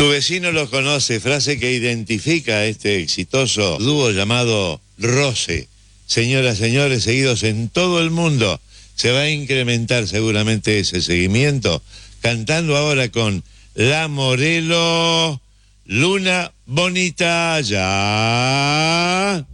Tu vecino lo conoce, frase que identifica a este exitoso dúo llamado Roce. Señoras, señores, seguidos en todo el mundo. Se va a incrementar seguramente ese seguimiento, cantando ahora con La Morelo, Luna Bonita, ya.